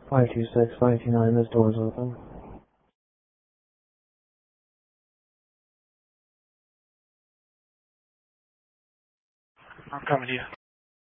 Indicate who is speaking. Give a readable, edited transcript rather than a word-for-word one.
Speaker 1: 526, 529, this door's open.
Speaker 2: I'm coming to you.